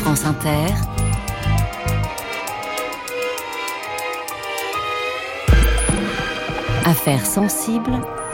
France Inter, Affaires sensibles,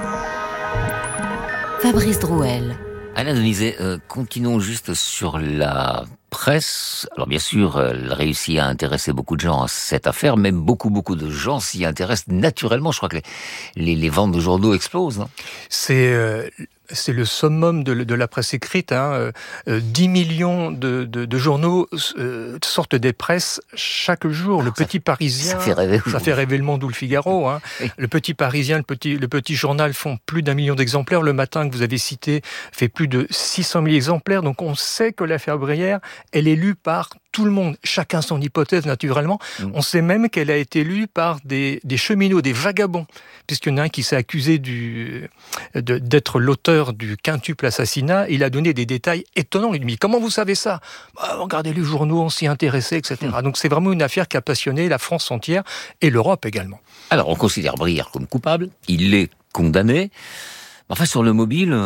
Fabrice Drouel. Alain Denizet, continuons juste sur la presse. Alors bien sûr, elle réussit à intéresser beaucoup de gens à cette affaire, mais beaucoup de gens s'y intéressent naturellement. Je crois que les ventes de journaux explosent. Hein. C'est le summum de la presse écrite. 10 millions de journaux sortent des presses chaque jour. Le Petit Parisien, ça fait rêver le Monde ou le Figaro. Hein. Oui. Le Petit Parisien, le Petit Journal font plus d'1 million d'exemplaires. Le Matin que vous avez cité fait plus de 600 000 exemplaires. Donc on sait que l'affaire Brière, elle est lue par tout le monde. Chacun son hypothèse, naturellement. On sait même qu'elle a été lue par des cheminots, des vagabonds, puisqu'il y en a un qui s'est accusé d'être l'auteur du quintuple assassinat. Il a donné des détails étonnants. Il dit, comment vous savez ça ? Regardez les journaux, on s'y intéressait, etc. Donc c'est vraiment une affaire qui a passionné la France entière et l'Europe également. Alors on considère Brière comme coupable, il est condamné. Enfin sur le mobile,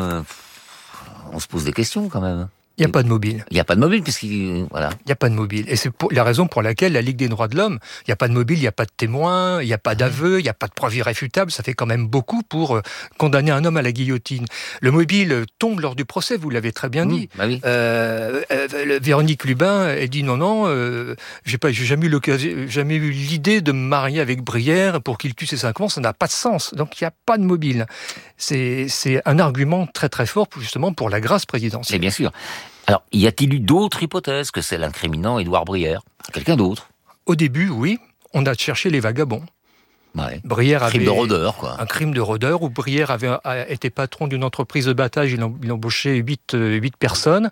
on se pose des questions quand même. Il n'y a pas de mobile. Il n'y a pas de mobile, puisqu'il... Voilà. Il n'y a pas de mobile. Et c'est la raison pour laquelle la Ligue des droits de l'homme, il n'y a pas de mobile, il n'y a pas de témoin, il n'y a pas d'aveu, il n'y a pas de preuve irréfutable. Ça fait quand même beaucoup pour condamner un homme à la guillotine. Le mobile tombe lors du procès, vous l'avez très bien dit. Bah oui. Véronique Lubin, elle dit non, j'ai jamais eu l'idée de me marier avec Brière pour qu'il tue ses 5 enfants, ça n'a pas de sens. Donc il n'y a pas de mobile. C'est un argument très très fort justement pour la grâce présidentielle. Et bien sûr. Alors, y a-t-il eu d'autres hypothèses que celle incriminant Édouard Brière ? Quelqu'un d'autre ? Au début, oui, on a cherché les vagabonds. Ouais. Brière avait crime de rôdeur, quoi. Un crime de rôdeur où Brière été patron d'une entreprise de battage, il embauchait 8 personnes,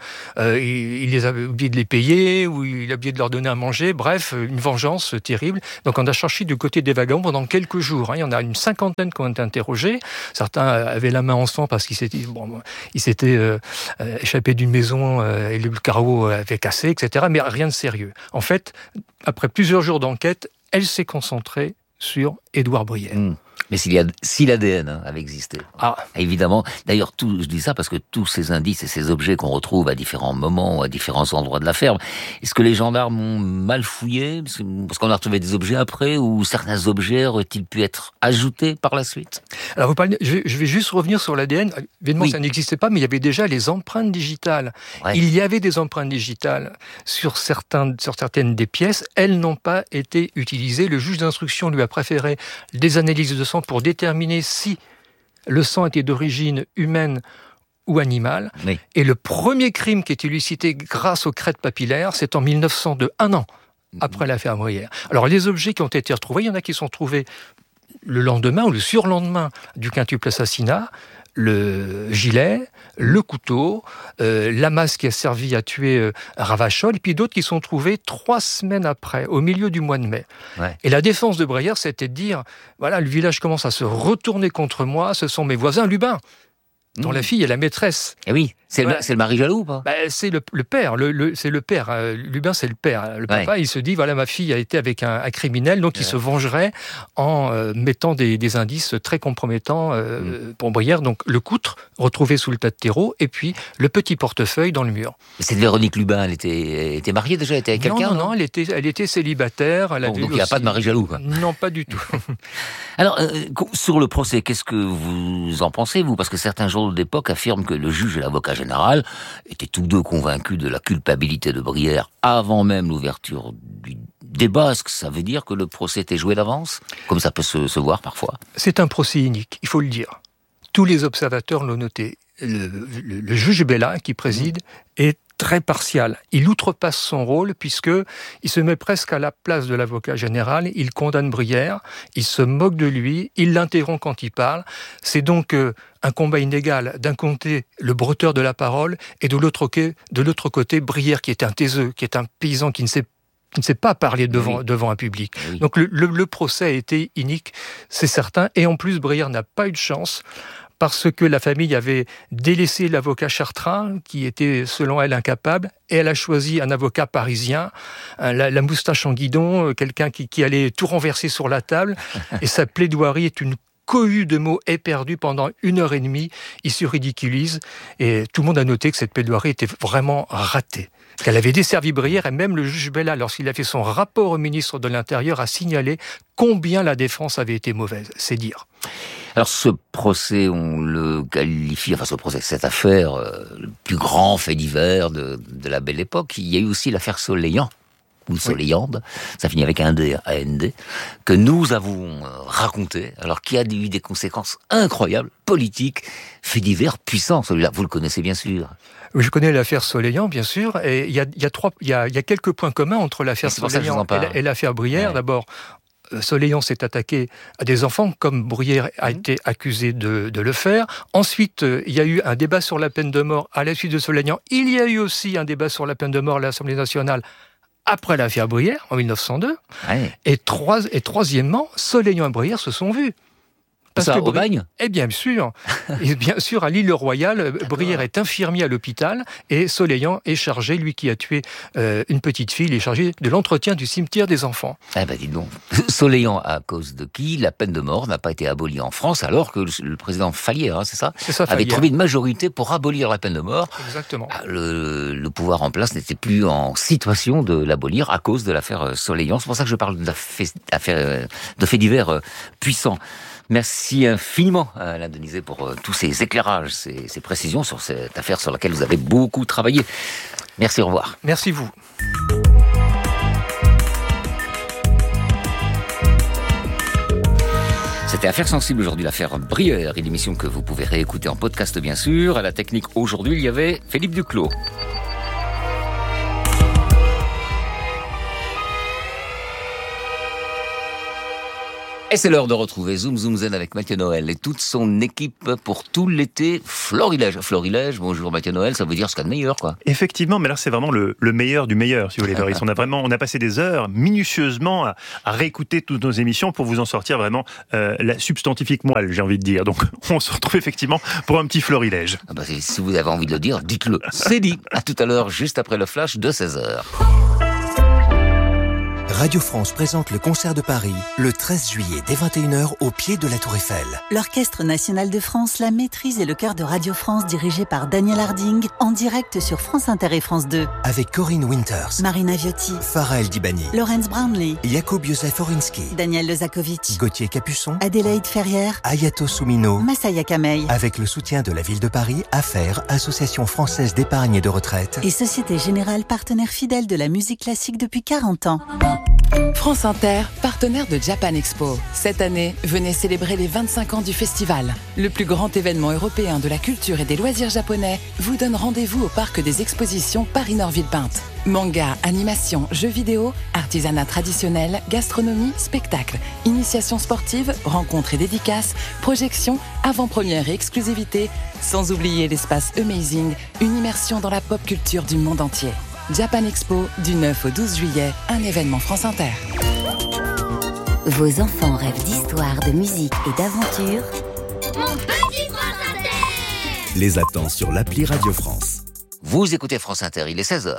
il les avait oublié de les payer, ou il a oublié de leur donner à manger, bref, une vengeance terrible. Donc on a cherché du côté des vagabonds pendant quelques jours. Il y en a une 50aine qui ont été interrogés. Certains avaient la main en sang parce qu'ils s'étaient échappés d'une maison et le carreau avait cassé, etc. Mais rien de sérieux. En fait, après plusieurs jours d'enquête, elle s'est concentrée sur Édouard Brière. Mais si l'ADN avait existé, évidemment. D'ailleurs, je dis ça parce que tous ces indices et ces objets qu'on retrouve à différents moments, à différents endroits de la ferme, est-ce que les gendarmes ont mal fouillé ? Parce qu'on a retrouvé des objets après, ou certains objets auraient-ils pu être ajoutés par la suite ? Alors, je vais juste revenir sur l'ADN. Évidemment, ça n'existait pas, mais il y avait déjà les empreintes digitales. Ouais. Il y avait des empreintes digitales sur certaines des pièces. Elles n'ont pas été utilisées. Le juge d'instruction lui a préféré des analyses de sang pour déterminer si le sang était d'origine humaine ou animale. Oui. Et le premier crime qui est élucidé grâce aux crêtes papillaires, c'est en 1902, 1 an après l'affaire Brière. Alors les objets qui ont été retrouvés, il y en a qui sont trouvés le lendemain ou le surlendemain du quintuple assassinat, le gilet, le couteau, la masse qui a servi à tuer Ravachol, et puis d'autres qui sont trouvés 3 semaines après, au milieu du mois de mai. Ouais. Et la défense de Brière, c'était de dire, voilà, le village commence à se retourner contre moi, ce sont mes voisins Lubin, dont la fille est la maîtresse. Et oui, c'est le mari jaloux, pas ? C'est le père, c'est le père. Lubin, c'est le père. Le papa, il se dit, voilà, ma fille a été avec un criminel, donc il se vengerait en mettant des indices très compromettants pour Brière. Donc le coutre, retrouvé sous le tas de terreau, et puis le petit portefeuille dans le mur. Cette Véronique Lubin, elle était mariée déjà, elle était avec quelqu'un ? Non, elle était célibataire. Donc il n'y a pas de mari jaloux, quoi. Non, pas du tout. Alors, sur le procès, qu'est-ce que vous en pensez, vous ? Parce que certains journaux d'époque affirment que le juge et l'avocat général étaient tous deux convaincus de la culpabilité de Brière avant même l'ouverture du débat. Est-ce que ça veut dire que le procès était joué d'avance, comme ça peut se voir parfois ? C'est un procès unique, il faut le dire. Tous les observateurs l'ont noté. Le juge Bella, qui préside, est très partial. Il outrepasse son rôle puisque il se met presque à la place de l'avocat général. Il condamne Brière, il se moque de lui, il l'interrompt quand il parle. C'est donc un combat inégal. D'un côté, le bretteur de la parole, et de l'autre côté, Brière, qui est un taiseux, qui est un paysan qui ne sait pas parler devant un public. Oui. Donc le procès a été unique, c'est certain. Et en plus, Brière n'a pas eu de chance, parce que la famille avait délaissé l'avocat chartrain, qui était, selon elle, incapable, et elle a choisi un avocat parisien, la moustache en guidon, quelqu'un qui allait tout renverser sur la table, et sa plaidoirie est une cohue de mots éperdus pendant 1h30. Il se ridiculise et tout le monde a noté que cette plaidoirie était vraiment ratée. Qu'elle avait desservi Brière et même le juge Bella, lorsqu'il a fait son rapport au ministre de l'Intérieur, a signalé combien la défense avait été mauvaise. C'est dire. Alors ce procès, on le qualifie, cette affaire, le plus grand fait divers de la belle époque. Il y a eu aussi l'affaire Soleillant, ou Soleillande, ça finit avec un D, A-N-D, que nous avons raconté, alors qui a eu des conséquences incroyables, politiques, fait divers puissants, celui-là, vous le connaissez bien sûr. Je connais l'affaire Soleillant, bien sûr, et il y a quelques points communs entre l'affaire Soleillant et l'affaire Brière. Ouais. D'abord, Soleillant s'est attaqué à des enfants, comme Brière a été accusé de le faire. Ensuite, il y a eu un débat sur la peine de mort à la suite de Soleillant. Il y a eu aussi un débat sur la peine de mort à l'Assemblée nationale après l'affaire Brière, en 1902. Ouais. Et troisièmement, Soleillant et Brière se sont vus. Parce ça, au bagne ? Eh bien sûr. Et bien sûr, à l'Île-Royale, Brière est infirmier à l'hôpital et Soleillant est chargé, lui qui a tué une petite fille, il est chargé de l'entretien du cimetière des enfants. Eh ben dis donc. Soleillant, à cause de qui la peine de mort n'a pas été abolie en France, alors que le président Fallières, c'est ça, avait trouvé une majorité pour abolir la peine de mort. Exactement. Le pouvoir en place n'était plus en situation de l'abolir à cause de l'affaire Soleillant. C'est pour ça que je parle de faits divers puissants. Merci infiniment à Alain Denizet pour tous ces éclairages, ces précisions sur cette affaire sur laquelle vous avez beaucoup travaillé. Merci, au revoir. Merci vous. C'était Affaires sensibles aujourd'hui, l'affaire Brière, une émission que vous pouvez réécouter en podcast bien sûr. À la technique aujourd'hui, il y avait Philippe Duclos. Et c'est l'heure de retrouver Zoom Zoom Zen avec Mathieu Noël et toute son équipe pour tout l'été Florilège. Florilège, bonjour Mathieu Noël, ça veut dire ce qu'il y a de meilleur, quoi. Effectivement, mais là c'est vraiment le meilleur du meilleur, si vous voulez. On a passé des heures minutieusement à réécouter toutes nos émissions pour vous en sortir vraiment la substantifique moelle, j'ai envie de dire. Donc on se retrouve effectivement pour un petit Florilège. Ah bah, si vous avez envie de le dire, dites-le. C'est dit. À tout à l'heure, juste après le flash de 16h. Radio France présente le concert de Paris le 13 juillet dès 21h au pied de la Tour Eiffel. L'Orchestre National de France, la Maîtrise et le Chœur de Radio France dirigé par Daniel Harding en direct sur France Inter et France 2. Avec Corinne Winters, Marina Viotti, Farah El Dibani, Laurence Brownlee, Jakub Józef Orinski, Daniel Lezakovic, Gauthier Capuçon, Adélaïde Ferrière, Ayato Soumino, Massaya Kamei. Avec le soutien de la Ville de Paris, AFFAIRE, Association française d'épargne et de retraite. Et Société Générale, partenaire fidèle de la musique classique depuis 40 ans. France Inter, partenaire de Japan Expo. Cette année, venez célébrer les 25 ans du festival. Le plus grand événement européen de la culture et des loisirs japonais vous donne rendez-vous au parc des expositions Paris-Nord-Villepinte. Manga, animation, jeux vidéo, artisanat traditionnel, gastronomie, spectacle, initiation sportive, rencontres et dédicaces, projections, avant-première et exclusivité, sans oublier l'espace Amazing, une immersion dans la pop culture du monde entier. Japan Expo, du 9 au 12 juillet, un événement France Inter. Vos enfants rêvent d'histoire, de musique et d'aventure. Mon petit France Inter! Les attend sur l'appli Radio France. Vous écoutez France Inter, il est 16h.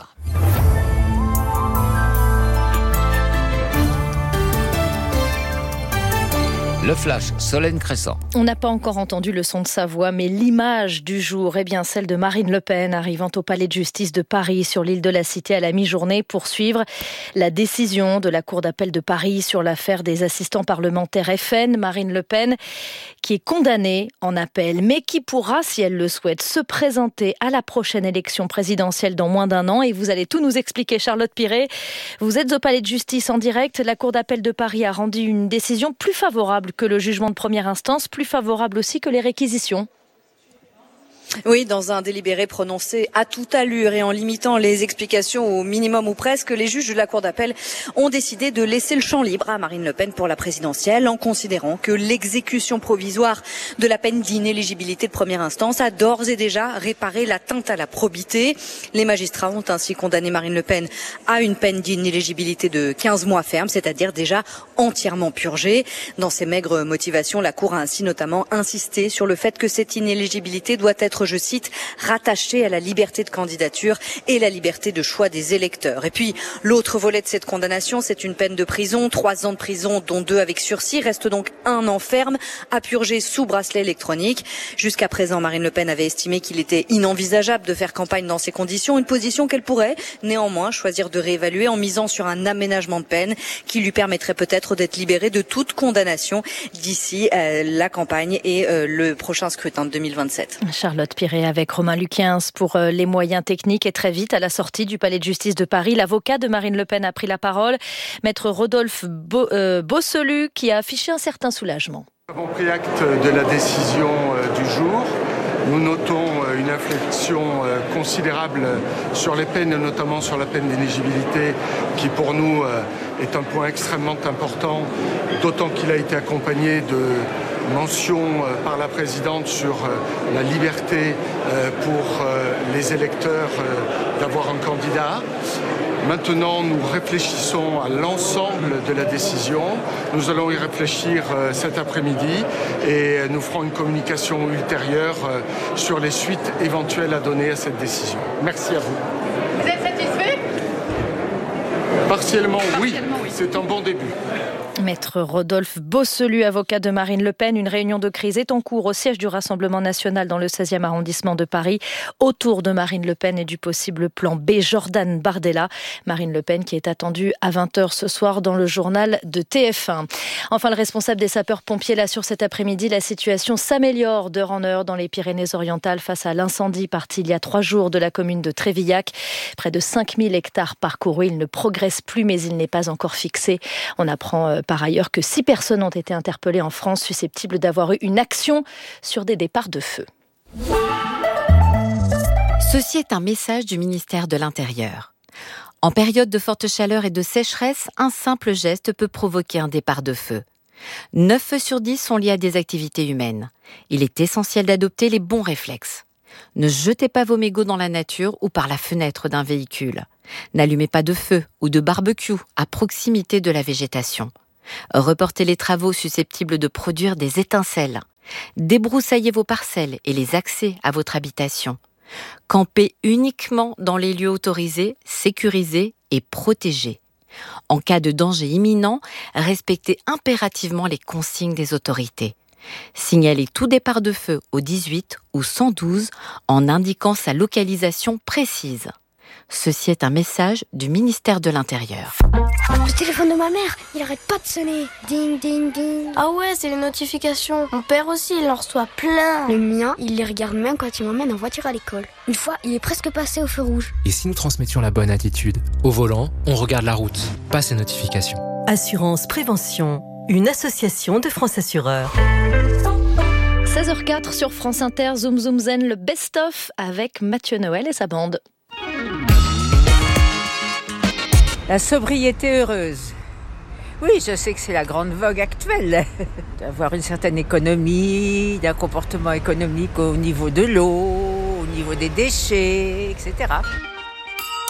Le flash, Solène Crescent. On n'a pas encore entendu le son de sa voix, mais l'image du jour est bien celle de Marine Le Pen arrivant au palais de justice de Paris sur l'île de la Cité à la mi-journée pour suivre la décision de la Cour d'appel de Paris sur l'affaire des assistants parlementaires FN. Marine Le Pen qui est condamnée en appel, mais qui pourra, si elle le souhaite, se présenter à la prochaine élection présidentielle dans moins d'un an. Et vous allez tout nous expliquer, Charlotte Piré. Vous êtes au palais de justice en direct. La Cour d'appel de Paris a rendu une décision plus favorable que le jugement de première instance, plus favorable aussi que les réquisitions. Oui, dans un délibéré prononcé à toute allure et en limitant les explications au minimum ou presque, les juges de la Cour d'appel ont décidé de laisser le champ libre à Marine Le Pen pour la présidentielle en considérant que l'exécution provisoire de la peine d'inéligibilité de première instance a d'ores et déjà réparé l'atteinte à la probité. Les magistrats ont ainsi condamné Marine Le Pen à une peine d'inéligibilité de 15 mois ferme, c'est-à-dire déjà entièrement purgée. Dans ses maigres motivations, la Cour a ainsi notamment insisté sur le fait que cette inéligibilité doit être être, je cite, rattaché à la liberté de candidature et la liberté de choix des électeurs. Et puis, l'autre volet de cette condamnation, c'est une peine de prison, 3 ans de prison, dont 2 avec sursis. Reste donc 1 an ferme à purger sous bracelet électronique. Jusqu'à présent, Marine Le Pen avait estimé qu'il était inenvisageable de faire campagne dans ces conditions, une position qu'elle pourrait néanmoins choisir de réévaluer en misant sur un aménagement de peine qui lui permettrait peut-être d'être libérée de toute condamnation d'ici la campagne et le prochain scrutin de 2027. Charlotte Piré avec Romain Luquens pour les moyens techniques. Et très vite, à la sortie du palais de justice de Paris, l'avocat de Marine Le Pen a pris la parole. Maître Rodolphe Bosselu qui a affiché un certain soulagement. Nous avons pris acte de la décision du jour. Nous notons une inflexion considérable sur les peines, et notamment sur la peine d'éligibilité, qui pour nous est un point extrêmement important, d'autant qu'il a été accompagné de mentions par la présidente sur la liberté pour les électeurs d'avoir un candidat. Maintenant, nous réfléchissons à l'ensemble de la décision. Nous allons y réfléchir cet après-midi et nous ferons une communication ultérieure sur les suites éventuelles à donner à cette décision. Merci à vous. Vous êtes satisfait ? Partiellement, oui. C'est un bon début. Maître Rodolphe Bosselu, avocat de Marine Le Pen. Une réunion de crise est en cours au siège du Rassemblement national dans le 16e arrondissement de Paris, autour de Marine Le Pen et du possible plan B Jordan Bardella. Marine Le Pen qui est attendue à 20h ce soir dans le journal de TF1. Enfin, le responsable des sapeurs-pompiers l'assure cet après-midi, la situation s'améliore d'heure en heure dans les Pyrénées-Orientales face à l'incendie parti il y a 3 jours de la commune de Trévillac. Près de 5000 hectares parcourus, il ne progresse plus mais il n'est pas encore fixé. On apprend par ailleurs que 6 personnes ont été interpellées en France susceptibles d'avoir eu une action sur des départs de feu. Ceci est un message du ministère de l'Intérieur. En période de forte chaleur et de sécheresse, un simple geste peut provoquer un départ de feu. 9 feux sur 10 sont liés à des activités humaines. Il est essentiel d'adopter les bons réflexes. Ne jetez pas vos mégots dans la nature ou par la fenêtre d'un véhicule. N'allumez pas de feu ou de barbecue à proximité de la végétation. Reportez les travaux susceptibles de produire des étincelles. Débroussaillez vos parcelles et les accès à votre habitation. Campez uniquement dans les lieux autorisés, sécurisés et protégés. En cas de danger imminent, respectez impérativement les consignes des autorités. Signalez tout départ de feu au 18 ou 112 en indiquant sa localisation précise. Ceci est un message du ministère de l'Intérieur. Le téléphone de ma mère, il arrête pas de sonner. Ding, ding, ding. Ah ouais, c'est les notifications. Mon père aussi, il en reçoit plein. Le mien, il les regarde même quand il m'emmène en voiture à l'école. Une fois, il est presque passé au feu rouge. Et si nous transmettions la bonne attitude ? Au volant, on regarde la route, pas ces notifications. Assurance Prévention, une association de France Assureurs. 16h04 sur France Inter, Zoom Zoom Zen, le best-of avec Mathieu Noël et sa bande. La sobriété heureuse. Oui, je sais que c'est la grande vogue actuelle, d'avoir une certaine économie, d'un comportement économique au niveau de l'eau, au niveau des déchets, etc.